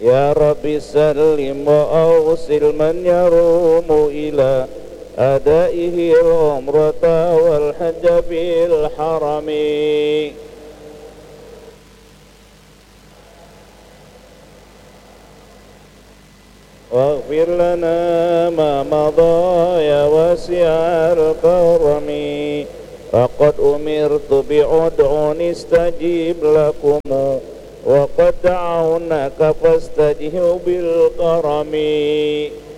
يا رب سلم وأوصل من يروم إلى أدائه العمرة والحج بالحرم. واغفر لنا ما مضى يا واسع الكرم. وقد أمرت بعدع استجيب لكم وقد دعوناك فاستجب بالكرم.